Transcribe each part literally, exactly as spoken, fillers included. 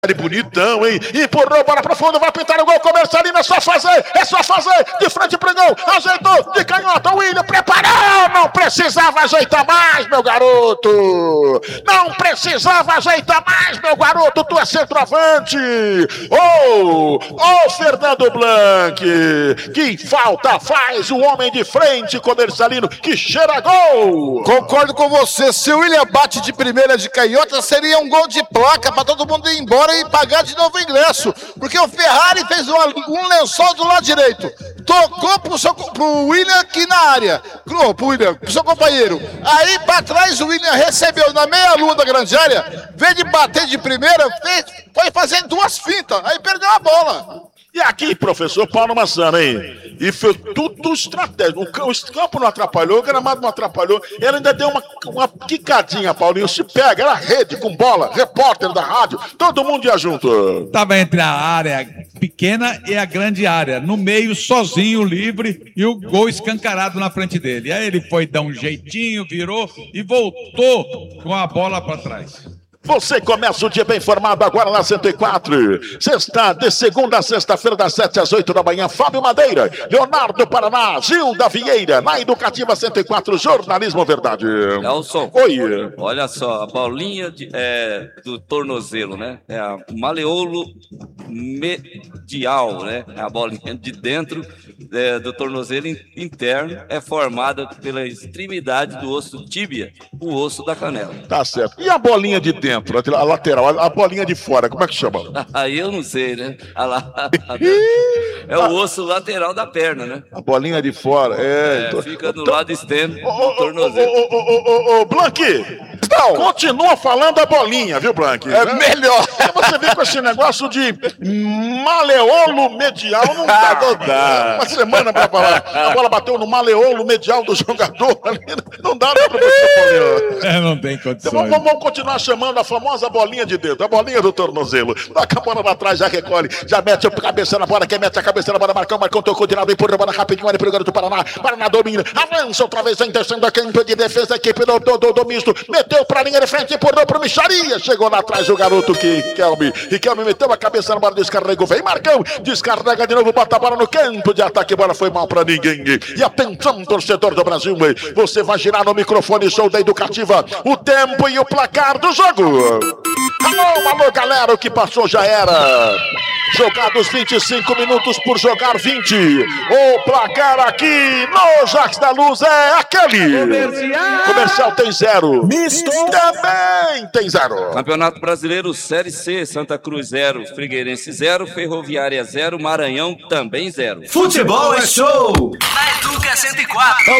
Bonitão, hein? Empurrou, bola pro fundo, vai pintar o gol, Comercialino, é só fazer, é só fazer, de frente pro gol, ajeitou, de canhota, o William preparou, não precisava ajeitar mais, meu garoto, não precisava ajeitar mais, meu garoto, tu é centroavante, ô, oh, ô oh, Fernando Blanc, que falta faz o homem de frente, Comercialino, que cheira gol. Concordo com você, se o William bate de primeira de canhota, seria um gol de placa pra todo mundo ir embora e pagar de novo o ingresso, porque o Ferrari fez uma, um lençol do lado direito, tocou pro, seu, pro William aqui na área, pro, pro, William, pro seu companheiro, aí pra trás o William recebeu na meia lua da grande área, veio de bater de primeira, fez, foi fazer duas fintas, aí perdeu a bola. E aqui, professor Paulo Massana, hein? E foi tudo estratégico. O campo não atrapalhou, o gramado não atrapalhou. Ele ainda deu uma, uma quicadinha, Paulinho. Se pega, era rede com bola, repórter da rádio, todo mundo ia junto. Tava entre a área pequena e a grande área. No meio, sozinho, livre, e o gol escancarado na frente dele. E aí ele foi dar um jeitinho, virou e voltou com a bola para trás. Você começa o dia bem informado agora na cento e quatro. Sexta, de segunda a sexta-feira, das sete às oito da manhã. Fábio Madeira, Leonardo Paraná, Gilda Vieira, na Educativa cento e quatro, Jornalismo Verdade. Nelson. Oi. Olha só, a bolinha de, é, do tornozelo, né? É a maleolo medial, né? A bolinha de dentro é, do tornozelo interno é formada pela extremidade do osso tíbia, o osso da canela. Tá certo. E a bolinha de dentro? A lateral, a bolinha de fora, como é que chama? Aí eu não sei, né? A la... É o osso lateral da perna, né? A bolinha de fora, é. é então... Fica do lado externo do tornozelo. Ô, ô, ô, ô, ô, Blanqui, não. Continua falando a bolinha, viu, Blanqui? É né? Melhor. Você vê com esse negócio de maleolo medial, não dá, não dá. Uma semana pra falar, a bola bateu no maleolo medial do jogador, não dá, né, professor Paulinho? É, não tem condições. Então, vamos, vamos continuar chamando a famosa bolinha de dedo, a bolinha do tornozelo. Toca a bola lá atrás, já recolhe, já mete a cabeça na bola, quem mete a cabeça na bola, Marcão, Marcão tocou de lado, empurra a bola rapidinho, olha pro garoto do Paraná, Paraná domina, avança outra vez, vem descendo a campo de defesa, a equipe do, do, do, do misto, meteu pra linha de frente, empurrou pro Micharia, chegou lá atrás o garoto que Riquelme, Riquelme meteu a cabeça na bola, descarregou, vem Marcão, descarrega de novo, bota a bola no campo de ataque, bola foi mal pra ninguém, e atenção, torcedor do Brasil, você vai girar no microfone, show da Educativa, o tempo e o placar do jogo. Alô, alô, galera, o que passou já era. Jogados vinte e cinco minutos por jogar vinte. O placar aqui no Jacques da Luz é aquele. Comercial, Comercial tem zero. Misto também tem zero. Campeonato Brasileiro Série C, Santa Cruz zero, Figueirense zero, Ferroviária zero, Maranhão também zero. Futebol é show! Na Educa cento e quatro.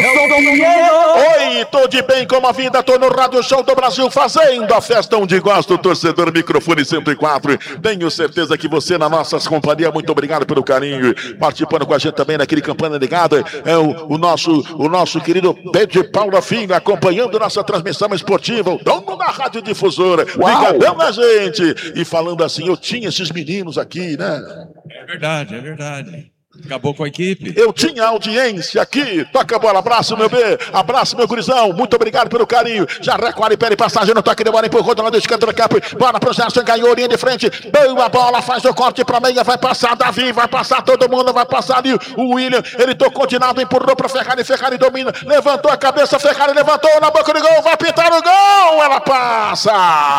Oi, tô de bem com a vida, tô no Rádio Show do Brasil fazendo a festa onde gosta o torcedor microfone cento e quatro. Tenho certeza que você na nossas companhia, muito obrigado pelo carinho. Participando com a gente também naquele Campanha Ligada é o, o, nosso, o nosso querido Pedro Paulo Filho, acompanhando nossa transmissão esportiva, o dono da Rádio Difusora. Obrigadão na gente. E falando assim, eu tinha esses meninos aqui, né? É verdade, é verdade. Acabou com a equipe. Eu tinha audiência aqui. Toca a bola, abraço meu B, abraço meu gurizão. Muito obrigado pelo carinho. Já recolhe, pede passagem no toque de bola, empurrou do lado esquerdo do campo. Bola pro Gerson, ganhou, linha de frente. Boa bola, faz o corte pra meia, vai passar Davi, vai passar todo mundo, vai passar ali o William. Ele tocou de lado, empurrou pro Ferrari, Ferrari domina, levantou a cabeça, Ferrari levantou na boca do gol, vai pintar o gol, ela passa.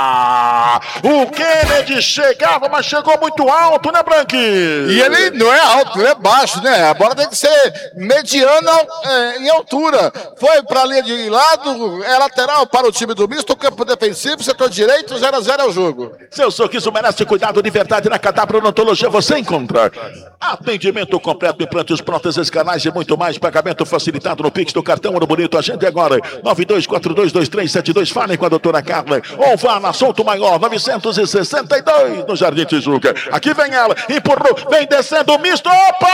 O Kennedy chegava, mas chegou muito alto, né, Branqui? E ele não é alto, ele é baixo, né? A bola tem que ser mediana é, em altura. Foi para a linha de lado, é lateral para o time do misto, campo defensivo, setor direito, zero a zero é o jogo. Seu sorriso merece cuidado de verdade na Cadabra Odontologia. Você encontra atendimento completo, implantes, próteses, canais e muito mais. Pagamento facilitado no Pix do cartão Ouro Bonito. Agende agora, nove dois quatro dois, dois três sete dois. Falem com a doutora Carla. Ou vá na Souto Maior, novecentos e sessenta e dois, no Jardim Tijuca. Aqui vem ela, empurrou, vem descendo o misto.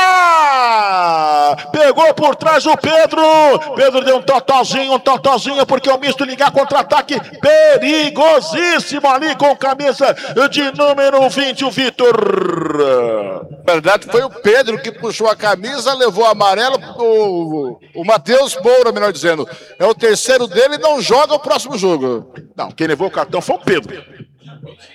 Opa! Pegou por trás o Pedro. Pedro deu um totozinho, um totozinho, porque o misto ligar contra-ataque perigosíssimo ali com camisa de número vinte, o Vitor. Na verdade, foi o Pedro que puxou a camisa, levou o amarelo, o, o Matheus Moura, melhor dizendo. É o terceiro dele e não joga o próximo jogo. Não, quem levou o cartão foi o Pedro.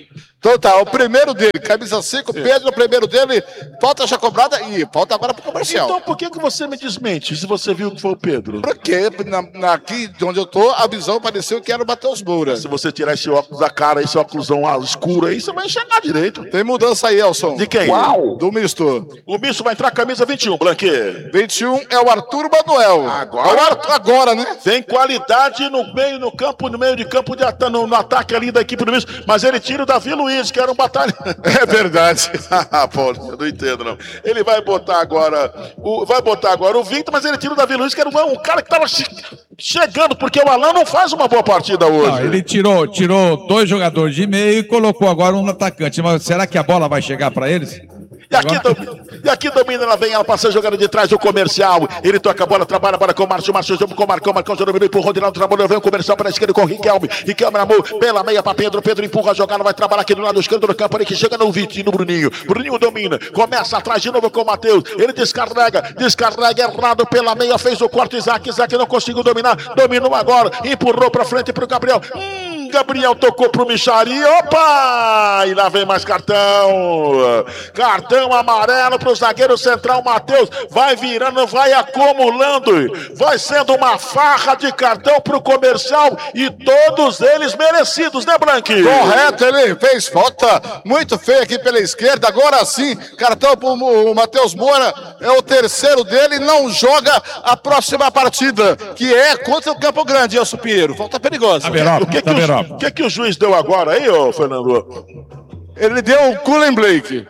Então tá, o primeiro dele, camisa cinco, Pedro, o primeiro dele, falta já cobrada e falta agora pro comercial. Então por que, que você me desmente se você viu que foi o Pedro? Porque na, na, aqui de onde eu tô, a visão pareceu que era o Matheus Moura. Se você tirar esse óculos da cara, esse óculos escuro aí, você vai enxergar direito. Tem mudança aí, Elson. De quem? Uau! Do misto. O misto vai entrar camisa vinte e um, Blanque. vinte e um é o Arthur Manuel. Agora? É o Arthur, agora, né? Tem qualidade no meio, no campo, no meio de campo, de, no, no ataque ali da equipe do misto, mas ele tira o Davi Luiz, que era um batalha. É verdade. Ah, Paulo, eu não entendo, não. Ele vai botar agora o, vai botar agora o Victor, mas ele tira o Davi Luiz, que era um, um cara que estava che chegando, porque o Alan não faz uma boa partida hoje. Não, ele tirou, tirou dois jogadores de meio e colocou agora um atacante. Mas será que a bola vai chegar para eles? E aqui, domina, e aqui domina, ela vem, ela passa jogando de trás o comercial. Ele toca a bola, trabalha para com o Márcio, Márcio joga com o Marcão, Marcão já dominou, empurrou, Ronaldo trabalhou, vem o comercial para a esquerda com o Riquelme. Riquelme na mão, pela meia para Pedro, Pedro empurra a jogada, vai trabalhar aqui do lado esquerdo do campo, ali que chega no Vitinho, no Bruninho. Bruninho domina, começa atrás de novo com o Matheus. Ele descarrega, descarrega errado pela meia, fez o corte, Isaac, Isaac não conseguiu dominar, dominou agora, empurrou para frente para o Gabriel. Hum, Gabriel tocou pro Michari, opa! E lá vem mais cartão. Cartão amarelo pro zagueiro central Matheus. Vai virando, vai acumulando. Vai sendo uma farra de cartão pro comercial e todos eles merecidos, né, Blanqui? Correto, ele fez falta muito feia aqui pela esquerda. Agora sim, cartão pro Matheus Moura. É o terceiro dele, não joga a próxima partida, que é contra o Campo Grande, Elcio Pinheiro. Falta perigosa. O que, que, o, o que, que o juiz deu agora aí, ô Fernando? Ele deu o Cullen Blake.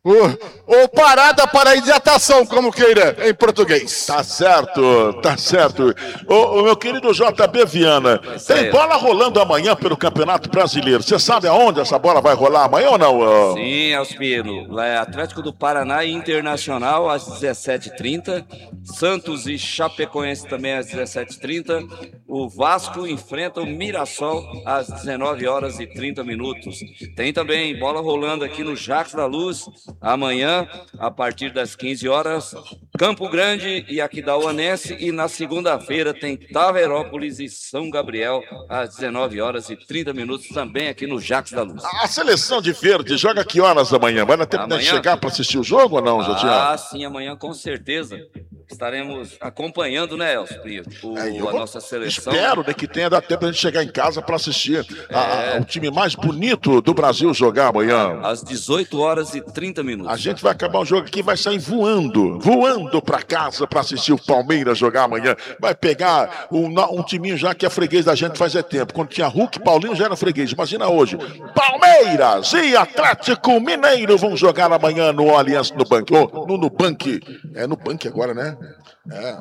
Ou parada para hidratação, como queira, em português. Tá certo, tá certo. Ô, ô meu querido J B Viana, tem bola rolando amanhã pelo Campeonato Brasileiro. Você sabe aonde essa bola vai rolar amanhã ou não? Sim, Elcio. Lá é Atlético do Paraná e Internacional às dezessete e trinta. Santos e Chapecoense também às dezessete e trinta. O Vasco enfrenta o Mirassol às dezenove horas e trinta minutos. Tem também bola rolando aqui no Jacques da Luz. Amanhã, a partir das quinze horas, Campo Grande e Aquidauanense. E na segunda-feira tem Taverópolis e São Gabriel às dezenove horas e trinta minutos, também aqui no Jacques da Luz. A seleção de verde joga que horas amanhã? Vai dar tempo amanhã? De chegar para assistir o jogo ou não, Jotinho? Ah, sim, amanhã com certeza. Estaremos acompanhando, né, Elcio? O, é, a nossa seleção. Espero, né, que tenha dado tempo de a gente chegar em casa para assistir é. a, a, o time mais bonito do Brasil jogar amanhã. Às dezoito horas e trinta minutos. A gente vai acabar o jogo aqui, vai sair voando, voando para casa para assistir o Palmeiras jogar amanhã. Vai pegar um, um timinho já que é freguês da gente faz é tempo. Quando tinha Hulk, Paulinho já era freguês. Imagina hoje. Palmeiras e Atlético Mineiro vão jogar amanhã no Allianz no Bank. Oh, no Nubank. É no Bank agora, né? É.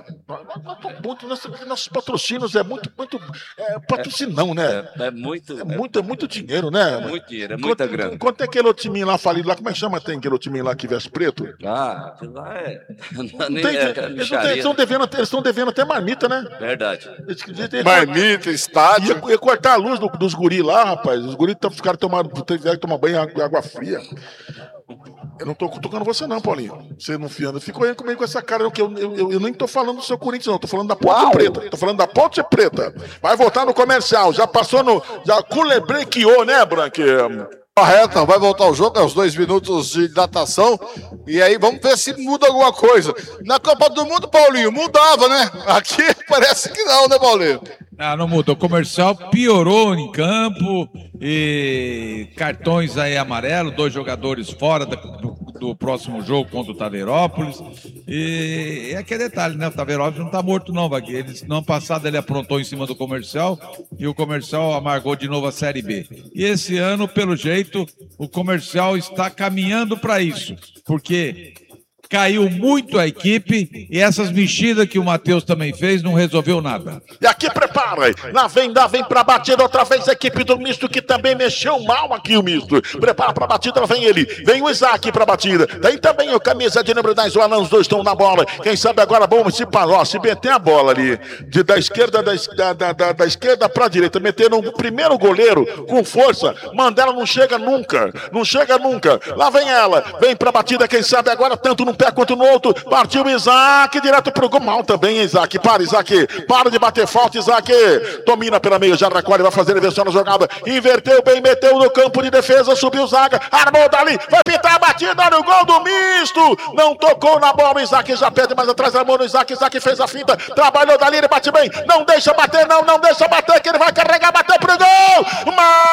Muito, nossos patrocínios é muito, muito é, patrocinão, né? É, é muito. É muito, é muito dinheiro, né? É muito dinheiro, é muita quanto, grana. Quanto é aquele outro timinho lá falido lá? Como é que chama? Tem aquele outro timinho lá que veste preto? Ah, lá é. Não tem, é eles estão devendo, eles estão devendo até marmita, né? Verdade. Eles, eles, eles, marmita, estádio. Ia, ia cortar a luz do, dos guris lá, rapaz. Os guris ficaram tomando, tiveram que tomar banho em água fria. Eu não tô cutucando você não, Paulinho. Você não fiando. Ficou aí comigo com essa cara. Que eu, eu, eu, eu nem tô falando do seu Corinthians, não. Tô falando da Ponte Preta. Tô falando da Ponte Preta. Vai voltar no comercial. Já passou no... Já culebrequeou, né, Branque? Correto, vai voltar o jogo, é os dois minutos de datação. E aí vamos ver se muda alguma coisa. Na Copa do Mundo, Paulinho, mudava, né? Aqui parece que não, né, Paulinho? Ah, não mudou. O comercial piorou em campo e cartões aí amarelo, dois jogadores fora do, do próximo jogo contra o Taverópolis. E é aquele detalhe, né? O Taverópolis não tá morto não, Vaguinho. Eles, no ano passado ele aprontou em cima do comercial e o comercial amargou de novo a Série B. E esse ano, pelo jeito, o comercial está caminhando para isso, porque caiu muito a equipe e essas mexidas que o Matheus também fez não resolveu nada. E aqui prepara, lá vem, lá vem pra batida outra vez a equipe do misto que também mexeu mal aqui o misto. Prepara pra batida, lá vem ele, vem o Isaac pra batida. Tem também o camisa de número dez, o Alan, os dois estão na bola. Quem sabe agora, bom, se parou, se meter a bola ali, de, da esquerda da, da, da, da esquerda pra direita, metendo o primeiro goleiro com força, Mandela não chega nunca, não chega nunca. Lá vem ela, vem pra batida, quem sabe agora, tanto no pé quanto no outro. Partiu Isaac, direto pro gol. Mal também, Isaac. Para, Isaac. Para de bater falta, Isaac. Domina pela meia, já recolhe, vai fazer inversão na jogada. Inverteu bem, meteu no campo de defesa, subiu zaga, armou dali, vai pintar a batida no gol do misto. Não tocou na bola, Isaac já perde mais atrás da mão no Isaac. Isaac fez a finta, trabalhou dali, ele bate bem. Não deixa bater, não, não deixa bater, que ele vai carregar, bater pro gol. Mas